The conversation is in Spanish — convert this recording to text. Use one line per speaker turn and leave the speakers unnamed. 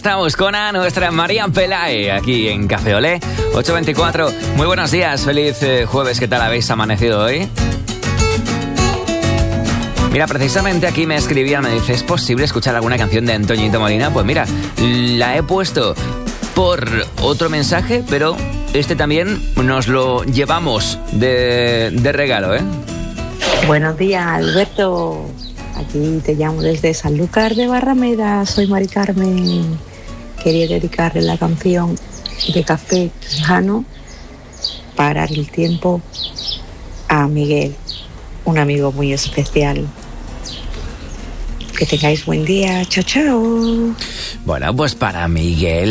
estamos con nuestra María Pelae aquí en Café Olé, 8:24. Muy buenos días, feliz jueves. ¿Qué tal habéis amanecido hoy? Mira, precisamente aquí me escribían, me dice, ¿es posible escuchar alguna canción de Antoñito Molina? Pues mira, la he puesto por otro mensaje, pero este también nos lo llevamos de regalo, ¿eh?
Buenos días, Alberto. Aquí te llamo desde Sanlúcar de Barrameda. Soy Mari Carmen. Quería dedicarle la canción de Café Quijano, Parar el tiempo, a Miguel, un amigo muy especial. Que tengáis buen día. Chao, chao.
Bueno, pues para Miguel